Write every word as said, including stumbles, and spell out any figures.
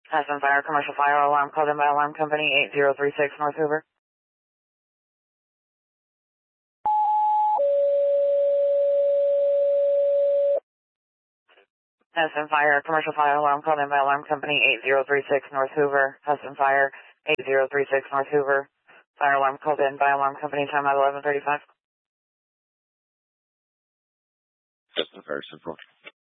Hudson Fire, commercial fire alarm called in by alarm company eight zero three six North Hoover. Hudson Fire, commercial fire alarm called in by alarm company eight zero three six North Hoover. Hudson Fire, eight zero three six North Hoover. Fire alarm called in by alarm company time at eleven thirty-five. Hudson Fire, Central.